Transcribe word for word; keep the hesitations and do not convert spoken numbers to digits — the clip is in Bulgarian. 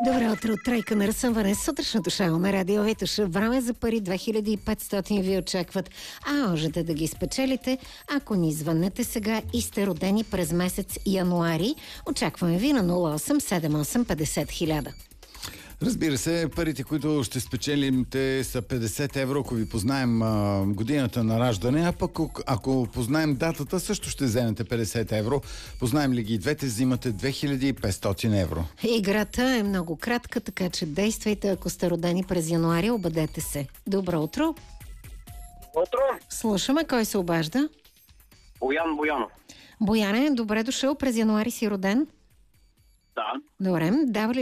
Добро утро, тройка на разсъмване. Сутрешното шоу на Радио Витоша. Време за пари две хиляди и петстотин ви очакват. А можете да ги спечелите, ако ни звъннете сега и сте родени през месец януари. Очакваме ви на нула осем седем осем петдесет хиляда. Разбира се, парите, които ще спечелим, те са петдесет евро, ако ви познаем а, годината на раждане, а пък ако познаем датата, също ще вземете петдесет евро. Познаем ли ги двете, взимате две хиляди и петстотин евро. Играта е много кратка, така че действайте, ако сте родени през януари, обадете се. Добро утро! Утро! Слушаме, кой се обажда? Боян Боянов. Бояне, добре дошъл, през януари си роден? Да. Добре, дава ли